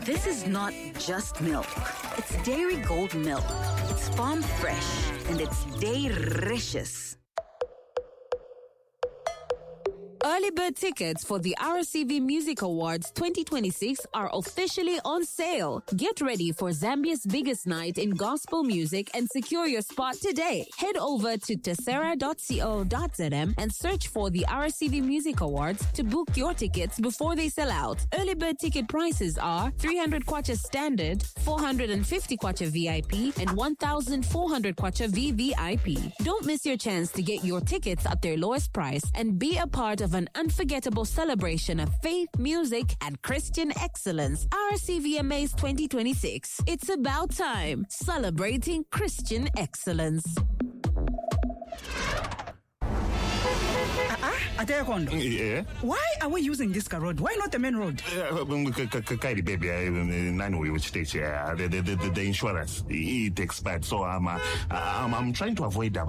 This is not just milk. It's Dairy Gold milk. It's farm fresh and it's delicious. Early bird tickets for the RCV Music Awards 2026 are officially on sale. Get ready for Zambia's biggest night in gospel music and secure your spot today. Head over to tessera.co.zm and search for the RCV Music Awards to book your tickets before they sell out. Early bird ticket prices are 300 kwacha standard, 450 kwacha VIP, and 1,400 kwacha VVIP. Don't miss your chance to get your tickets at their lowest price and be a part of an unforgettable celebration of faith, music, and Christian excellence. RCVMA's 2026. It's about time. Celebrating Christian excellence. Yeah? Why are we using this road? Why not the main road? Kairi baby, which takes the insurance. It expired, so I'm trying to avoid that.